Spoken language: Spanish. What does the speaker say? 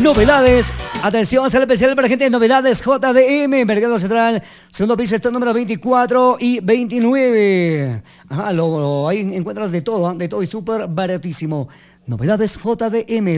Novedades, atención, sale especial para gente de Novedades JDM, Mercado Central, segundo piso, está número 24 y 29. Ajá, ahí encuentras de todo y súper baratísimo. Novedades JDM.